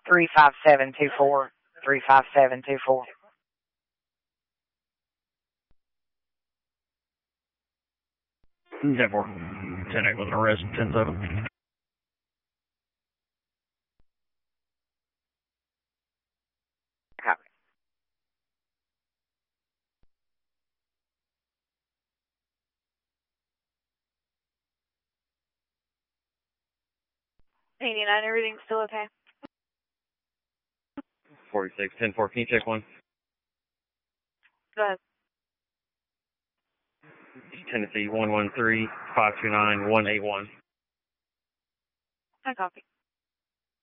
35724. 35724. Denver. 10-8 with an arrest. 10-7. Copy. Everything's still okay. 46, 10-4, can you check one? Go ahead. Tennessee 113-529-181. I copy.